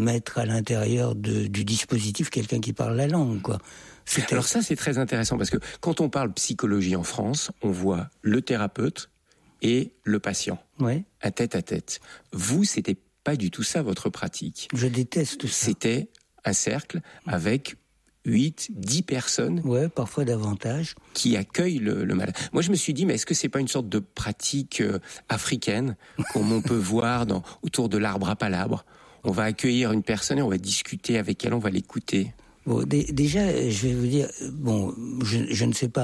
mettre à l'intérieur du dispositif quelqu'un qui parle la langue, quoi. Alors ça, c'est très intéressant parce que quand on parle psychologie en France, on voit le thérapeute et le patient, à tête. Vous, c'était pas du tout ça votre pratique. Je déteste ça. C'était un cercle avec 8, 10 personnes. Ouais, parfois davantage. Qui accueillent le malade. Moi, je me suis dit, mais est-ce que c'est pas une sorte de pratique africaine, comme on peut voir autour de l'arbre à palabre? On va accueillir une personne et on va discuter avec elle, on va l'écouter. Bon, déjà, je vais vous dire, bon, je ne sais pas.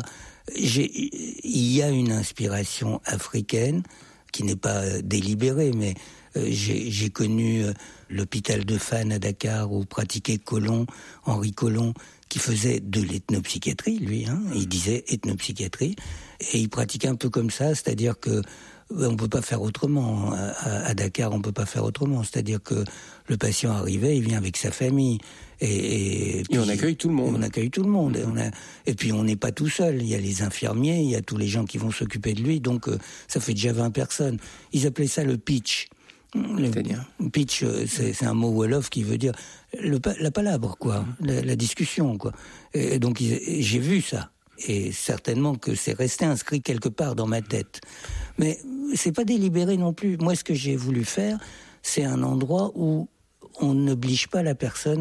Il y a une inspiration africaine qui n'est pas délibérée, mais j'ai connu l'hôpital de Fann à Dakar où pratiquait Henri Colomb, qui faisait de l'ethnopsychiatrie, lui. Il disait ethnopsychiatrie, et il pratiquait un peu comme ça, c'est-à-dire que on peut pas faire autrement. À Dakar, on peut pas faire autrement. C'est-à-dire que le patient arrivait, il vient avec sa famille. Et puis, on accueille tout le monde. On accueille tout le monde. Et puis on n'est pas tout seul. Il y a les infirmiers, il y a tous les gens qui vont s'occuper de lui. Donc ça fait déjà 20 personnes. Ils appelaient ça le pitch. C'est-à-dire pitch, c'est un mot wolof qui veut dire la palabre, quoi, la discussion, quoi. Et donc j'ai vu ça. Et certainement que c'est resté inscrit quelque part dans ma tête. Mais c'est pas délibéré non plus. Moi, ce que j'ai voulu faire, c'est un endroit où on n'oblige pas la personne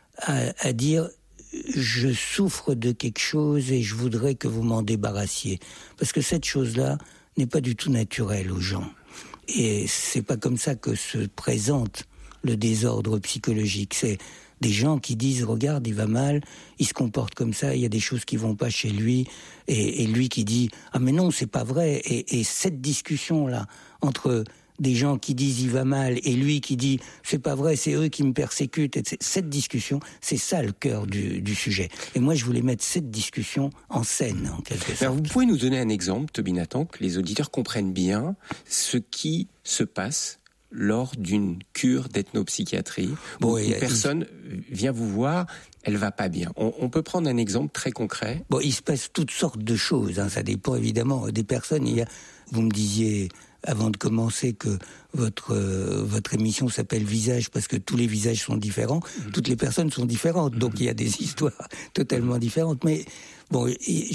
à dire « je souffre de quelque chose et je voudrais que vous m'en débarrassiez ». Parce que cette chose-là n'est pas du tout naturelle aux gens. Et c'est pas comme ça que se présente le désordre psychologique. C'est des gens qui disent « regarde, il va mal, il se comporte comme ça, il y a des choses qui vont pas chez lui ». Et lui qui dit « ah mais non, c'est pas vrai ». Et cette discussion-là, entre des gens qui disent « il va mal » et lui qui dit « c'est pas vrai, c'est eux qui me persécutent ». Cette discussion, c'est ça le cœur du sujet. Et moi, je voulais mettre cette discussion en scène, en quelque sorte. Alors, vous pouvez nous donner un exemple, Toby Nathan, que les auditeurs comprennent bien ce qui se passe lors d'une cure d'ethnopsychiatrie, où une personne vient vous voir, elle va pas bien. On peut prendre un exemple très concret. Bon, il se passe toutes sortes de choses, ça dépend évidemment des personnes. Vous me disiez avant de commencer que votre émission s'appelle Visage parce que tous les visages sont différents, toutes les personnes sont différentes, donc il y a des histoires totalement différentes. Mais bon,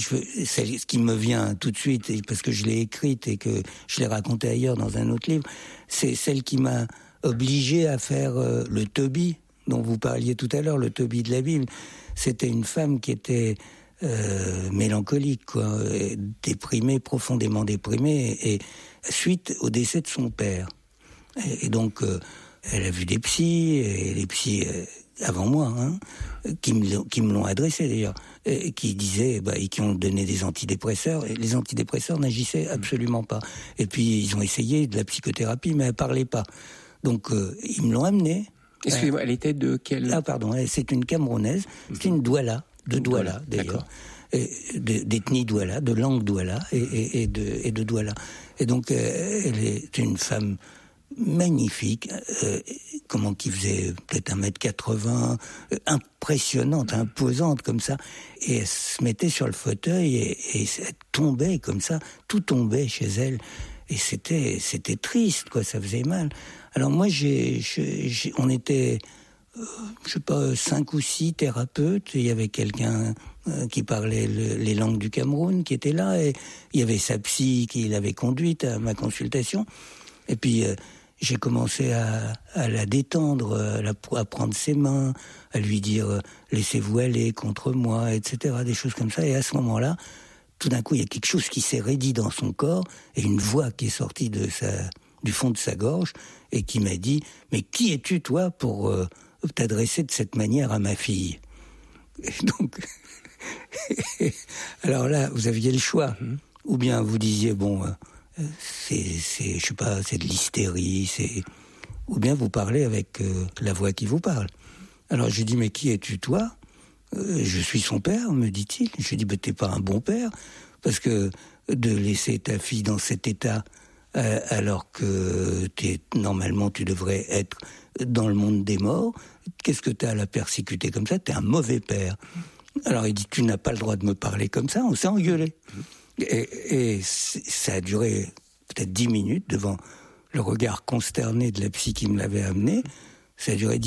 ce qui me vient tout de suite, parce que je l'ai écrite et que je l'ai racontée ailleurs dans un autre livre, c'est celle qui m'a obligé à faire le Toby dont vous parliez tout à l'heure, le Toby de la Bible. C'était une femme qui était mélancolique, quoi, déprimée, profondément déprimée, et suite au décès de son père. Et donc, elle a vu des psys, et les psys avant moi, qui me l'ont adressé d'ailleurs, et qui disaient, et qui ont donné des antidépresseurs, et les antidépresseurs n'agissaient absolument pas. Et puis ils ont essayé de la psychothérapie, mais elle parlait pas. Donc ils me l'ont amenée. Excusez-moi, elle était de quelle... Ah pardon, c'est une Camerounaise, c'est une Douala, de Douala d'ailleurs, d'ethnie Douala, de langue Douala et de Douala. Et donc elle est une femme magnifique, qui faisait peut-être 1m80, impressionnante, imposante comme ça, et elle se mettait sur le fauteuil et elle tombait comme ça, tout tombait chez elle, et c'était triste, quoi, ça faisait mal. Alors moi, on était, je sais pas, 5 ou 6 thérapeutes. Il y avait quelqu'un qui parlait les langues du Cameroun qui était là, et il y avait sa psy qui l'avait conduite à ma consultation. Et puis j'ai commencé à la détendre, à prendre ses mains, à lui dire laissez-vous aller contre moi, etc. Des choses comme ça. Et à ce moment-là, tout d'un coup, il y a quelque chose qui s'est raidi dans son corps et une voix qui est sortie du fond de sa gorge et qui m'a dit « Mais qui es-tu, toi, pour t'adresser de cette manière à ma fille ?» Et donc, alors là, vous aviez le choix. Ou bien vous disiez « Bon, je sais pas, c'est de l'hystérie, ou bien vous parlez avec la voix qui vous parle. » Alors je lui dis « Mais qui es-tu, toi ?» Je suis son père, me dit-il. Je lui dis « T'es pas un bon père, parce que de laisser ta fille dans cet état alors que normalement tu devrais être dans le monde des morts, qu'est-ce que t'as à la persécuter comme ça? T'es un mauvais père. » Alors il dit « Tu n'as pas le droit de me parler comme ça », on s'est engueulé. Et ça a duré peut-être 10 minutes devant le regard consterné de la psy qui me l'avait amené. Ça a duré